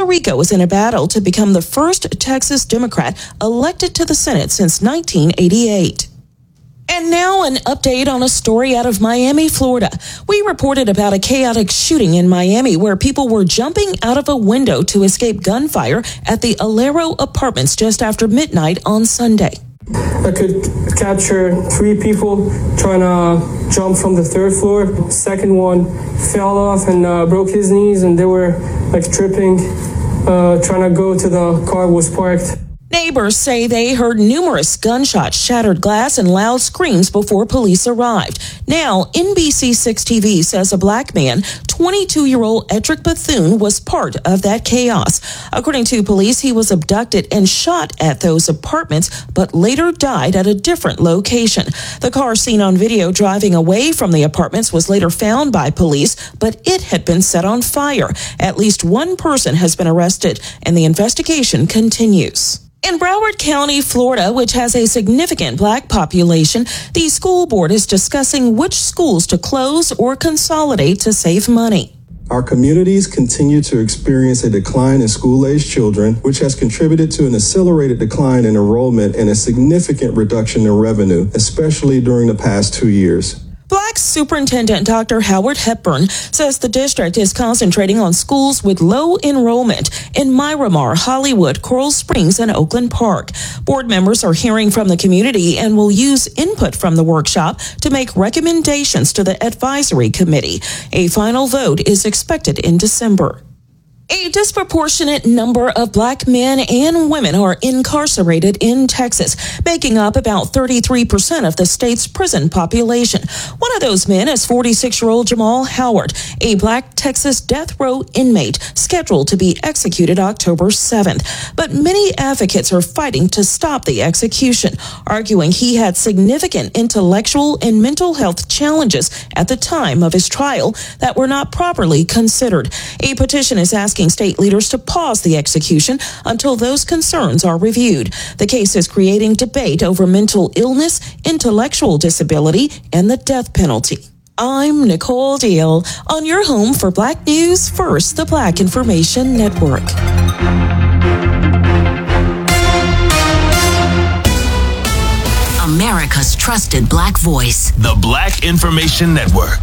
Rico is in a battle to become the first Texas Democrat elected to the Senate since 1988. And now an update on a story out of Miami, Florida. We reported about a chaotic shooting in Miami where people were jumping out of a window to escape gunfire at the Alero Apartments just after midnight on Sunday. I could capture 3 people trying to jump from the 3rd floor. Second one fell off and broke his knees, and they were tripping, trying to go to the car was parked. Neighbors say they heard numerous gunshots, shattered glass, and loud screams before police arrived. Now, NBC6 TV says a black man, 22-year-old Edric Bethune, was part of that chaos. According to police, he was abducted and shot at those apartments, but later died at a different location. The car seen on video driving away from the apartments was later found by police, but it had been set on fire. At least one person has been arrested, and the investigation continues. In Broward County, Florida, which has a significant black population, the school board is discussing which schools to close or consolidate to save money. Our communities continue to experience a decline in school-aged children, which has contributed to an accelerated decline in enrollment and a significant reduction in revenue, especially during the past 2 years. Black Superintendent Dr. Howard Hepburn says the district is concentrating on schools with low enrollment in Miramar, Hollywood, Coral Springs, and Oakland Park. Board members are hearing from the community and will use input from the workshop to make recommendations to the advisory committee. A final vote is expected in December. A disproportionate number of black men and women are incarcerated in Texas, making up about 33% of the state's prison population. One of those men is 46-year-old Jamal Howard, a black Texas death row inmate scheduled to be executed October 7th. But many advocates are fighting to stop the execution, arguing he had significant intellectual and mental health challenges at the time of his trial that were not properly considered. A petition is asking state leaders to pause the execution until those concerns are reviewed. The case is creating debate over mental illness, intellectual disability, and the death penalty. I'm Nicole Deal on your home for Black News First, the Black Information Network. America's trusted black voice. The Black Information Network.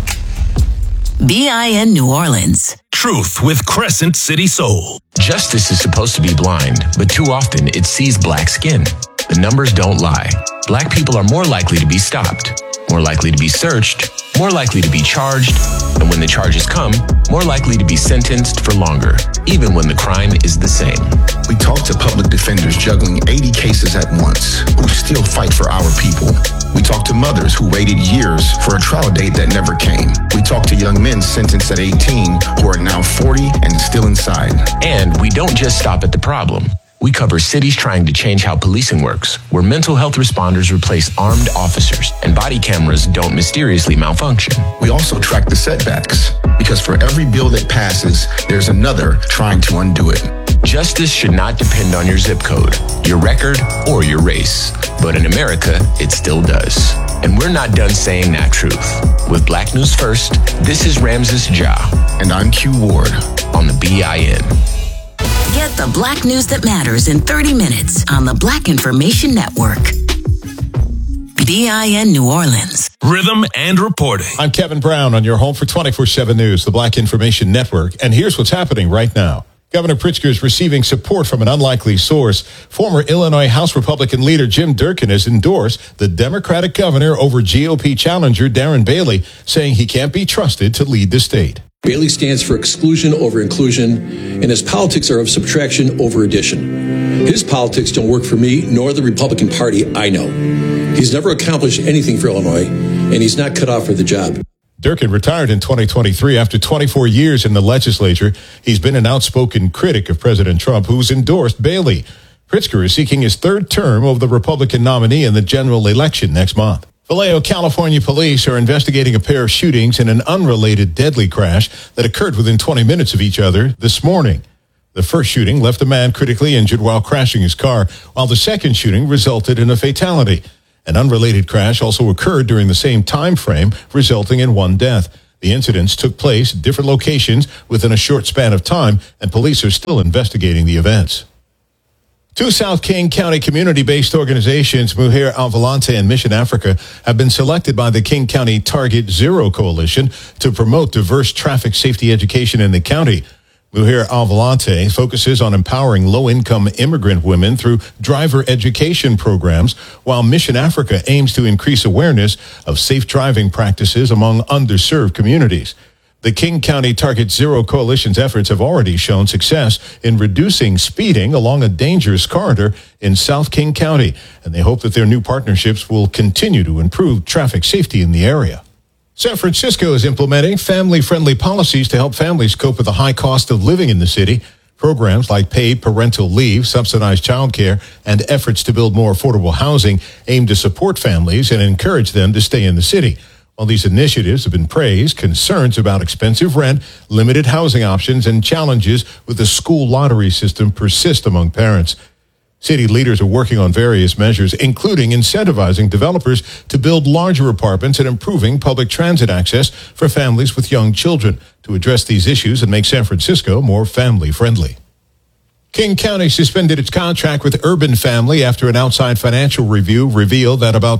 BIN New Orleans. Truth with Crescent City Soul. Justice is supposed to be blind, but too often it sees black skin. The numbers don't lie. Black people are more likely to be stopped, more likely to be searched, more likely to be charged, and when the charges come, more likely to be sentenced for longer, even when the crime is the same. We talk to public defenders juggling 80 cases at once who still fight for our people. We talk to mothers who waited years for a trial date that never came. We talk to young men sentenced at 18 who are now 40 and still inside. And we don't just stop at the problem. We cover cities trying to change how policing works, where mental health responders replace armed officers and body cameras don't mysteriously malfunction. We also track the setbacks, because for every bill that passes, there's another trying to undo it. Justice should not depend on your zip code, your record, or your race. But in America, it still does. And we're not done saying that truth. With Black News First, this is Ramses Ja. And I'm Q Ward. On the BIN. Get the black news that matters in 30 minutes on the Black Information Network. BIN New Orleans. Rhythm and reporting. I'm Kevin Brown on your home for 24/7 News, the Black Information Network. And here's what's happening right now. Governor Pritzker is receiving support from an unlikely source. Former Illinois House Republican leader Jim Durkin has endorsed the Democratic governor over GOP challenger Darren Bailey, saying he can't be trusted to lead the state. Bailey stands for exclusion over inclusion, and his politics are of subtraction over addition. His politics don't work for me, nor the Republican Party I know. He's never accomplished anything for Illinois, and he's not cut out for the job. Durkin retired in 2023 after 24 years in the legislature. He's been an outspoken critic of President Trump, who's endorsed Bailey. Pritzker is seeking his third term of the Republican nominee in the general election next month. Vallejo, California police are investigating a pair of shootings in an unrelated deadly crash that occurred within 20 minutes of each other this morning. The first shooting left a man critically injured while crashing his car, while the second shooting resulted in a fatality. An unrelated crash also occurred during the same time frame, resulting in one death. The incidents took place at different locations within a short span of time, and police are still investigating the events. Two South King County community-based organizations, Mujer al Volante and Mission Africa, have been selected by the King County Target Zero Coalition to promote diverse traffic safety education in the county. Mujer al Volante focuses on empowering low-income immigrant women through driver education programs, while Mission Africa aims to increase awareness of safe driving practices among underserved communities. The King County Target Zero Coalition's efforts have already shown success in reducing speeding along a dangerous corridor in South King County, and they hope that their new partnerships will continue to improve traffic safety in the area. San Francisco is implementing family-friendly policies to help families cope with the high cost of living in the city. Programs like paid parental leave, subsidized childcare, and efforts to build more affordable housing aim to support families and encourage them to stay in the city. While these initiatives have been praised, concerns about expensive rent, limited housing options, and challenges with the school lottery system persist among parents. City leaders are working on various measures, including incentivizing developers to build larger apartments and improving public transit access for families with young children to address these issues and make San Francisco more family-friendly. King County suspended its contract with Urban Family after an outside financial review revealed that about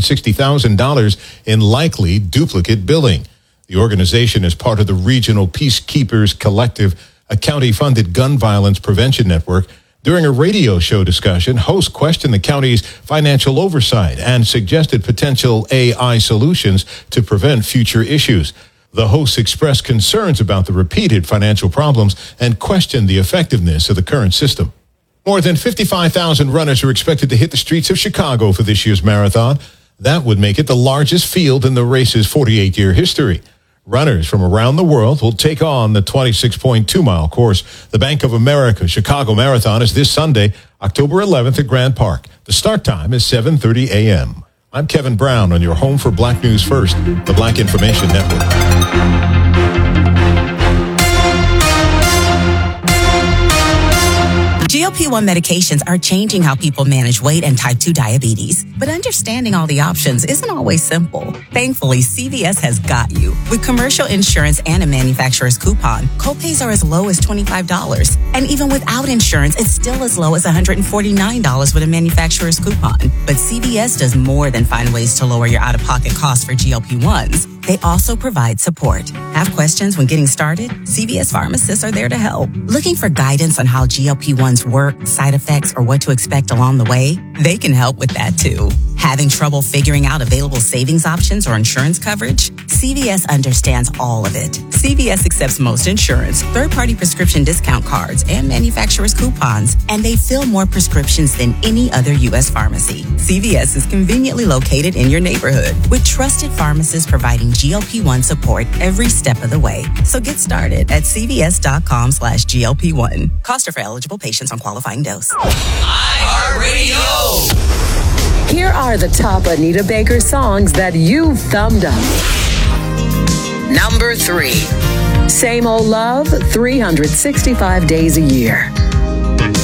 $260,000 in likely duplicate billing. The organization is part of the Regional Peacekeepers Collective, a county-funded gun violence prevention network. During a radio show discussion, hosts questioned the county's financial oversight and suggested potential AI solutions to prevent future issues. The hosts expressed concerns about the repeated financial problems and questioned the effectiveness of the current system. More than 55,000 runners are expected to hit the streets of Chicago for this year's marathon. That would make it the largest field in the race's 48-year history. Runners from around the world will take on the 26.2-mile course. The Bank of America Chicago Marathon is this Sunday, October 11th at Grant Park. The start time is 7:30 a.m. I'm Kevin Brown on your home for Black News First, the Black Information Network. GLP-1 medications are changing how people manage weight and type 2 diabetes. But understanding all the options isn't always simple. Thankfully, CVS has got you. With commercial insurance and a manufacturer's coupon, copays are as low as $25. And even without insurance, it's still as low as $149 with a manufacturer's coupon. But CVS does more than find ways to lower your out-of-pocket costs for GLP-1s. They also provide support. Have questions when getting started? CVS pharmacists are there to help. Looking for guidance on how GLP-1s work, side effects, or what to expect along the way? They can help with that too. Having trouble figuring out available savings options or insurance coverage? CVS understands all of it. CVS accepts most insurance, third-party prescription discount cards, and manufacturer's coupons, and they fill more prescriptions than any other U.S. pharmacy. CVS is conveniently located in your neighborhood with trusted pharmacists providing GLP-1 support every step of the way. So get started at cvs.com/GLP-1. Cost are for eligible patients on qualifying dose. iHeartRadio. Here are the top Anita Baker songs that you thumbed up. Number 3. Same Old Love, 365 Days a Year.